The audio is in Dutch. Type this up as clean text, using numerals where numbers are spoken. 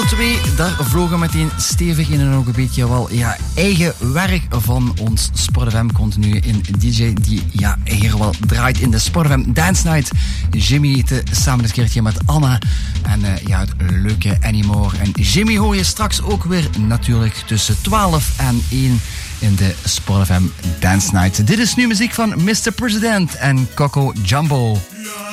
Deel 2, daar vlogen meteen stevig in en ook een beetje wel eigen werk van ons Sport FM continu in DJ die hier wel draait in de Sport FM Dance Night. Jimmy samen dit keertje met Anna en het leuke Anymore. En Jimmy hoor je straks ook weer natuurlijk tussen 12 en 1 in de Sport FM Dance Night. Dit is nu muziek van Mr. President en Coco Jumbo.